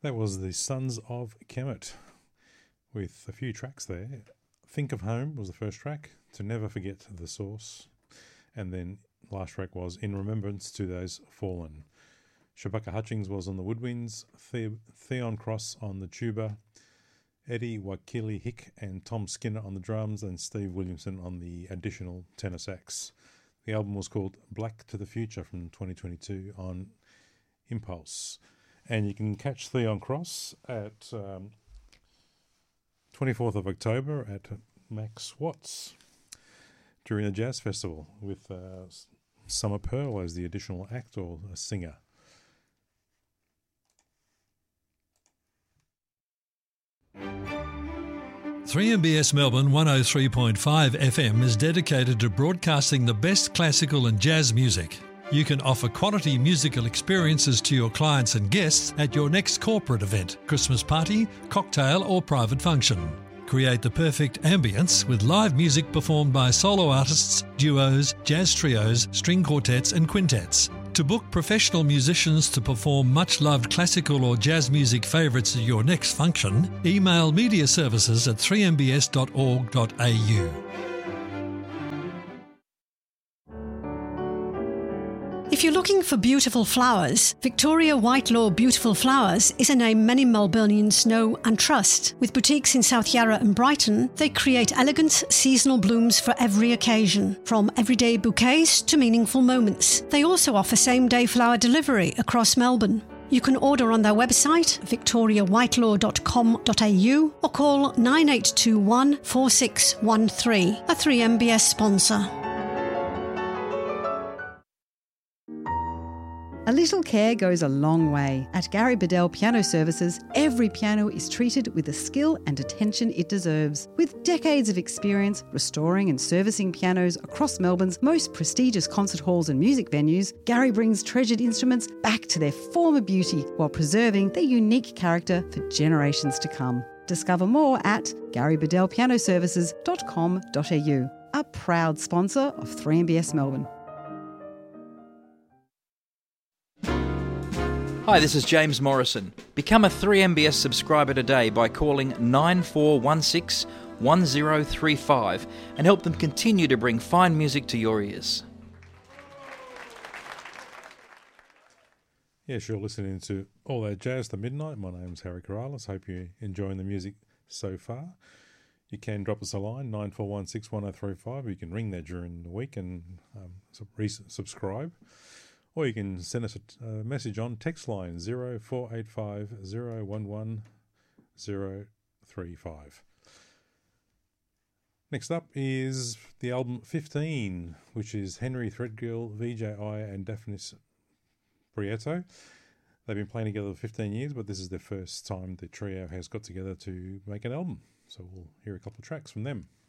That was the Sons of Kemet with a few tracks there. Think of Home was the first track, To Never Forget the Source, and then last track was In Remembrance to Those Fallen. Shabaka Hutchings was on the woodwinds, Theon Cross on the tuba, Eddie Wakili Hick and Tom Skinner on the drums, and Steve Williamson on the additional tenor sax. The album was called Black to the Future from 2022 on Impulse. And you can catch Theon Cross at 24th of October at Max Watts during the Jazz Festival with Summer Pearl as the additional act or a singer. Three MBS Melbourne 103.5 FM is dedicated to broadcasting the best classical and jazz music. You can offer quality musical experiences to your clients and guests at your next corporate event, Christmas party, cocktail or private function. Create the perfect ambience with live music performed by solo artists, duos, jazz trios, string quartets and quintets. To book professional musicians to perform much-loved classical or jazz music favourites at your next function, email mediaservices@3mbs.org.au. If you're looking for beautiful flowers, Victoria Whitelaw Beautiful Flowers is a name many Melburnians know and trust. With boutiques in South Yarra and Brighton, they create elegant, seasonal blooms for every occasion, from everyday bouquets to meaningful moments. They also offer same-day flower delivery across Melbourne. You can order on their website, victoriawhitelaw.com.au, or call 9821 4613, a 3MBS sponsor. A little care goes a long way. At Gary Bedell Piano Services, every piano is treated with the skill and attention it deserves. With decades of experience restoring and servicing pianos across Melbourne's most prestigious concert halls and music venues, Gary brings treasured instruments back to their former beauty while preserving their unique character for generations to come. Discover more at garybedellpianoservices.com.au, a proud sponsor of 3MBS Melbourne. Hi, this is James Morrison. Become a 3MBS subscriber today by calling 9416 1035 and help them continue to bring fine music to your ears. Yes, you're listening to All That Jazz to Midnight. My name's Harry Corrales. Hope you're enjoying the music so far. You can drop us a line, 9416 1035. You can ring there during the week and subscribe. Or you can send us a message on text line 0485 011 035. Next up is the album 15, which is Henry Threadgill, VJI and Daphnis Prieto. They've been playing together for 15 years, but this is their first time the trio has got together to make an album. So we'll hear a couple of tracks from them.